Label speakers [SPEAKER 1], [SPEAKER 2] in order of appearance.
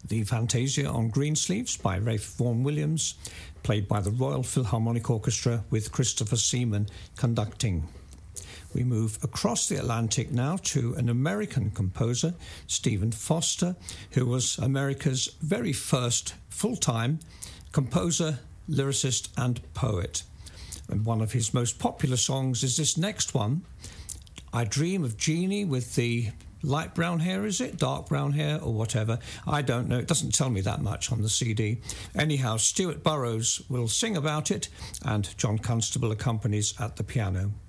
[SPEAKER 1] The Fantasia on Greensleeves by Ralph Vaughan Williams, played by the Royal Philharmonic Orchestra with Christopher Seaman conducting. We move across the Atlantic now to an American composer, Stephen Foster, who was America's very first full-time composer, lyricist and poet. And one of his most popular songs is this next one, I Dream of Jeannie with the light brown hair, is it? Dark brown hair or whatever. I don't know. It doesn't tell me that much on the CD. Anyhow, Stuart Burrows will sing about it and John Constable accompanies at the piano.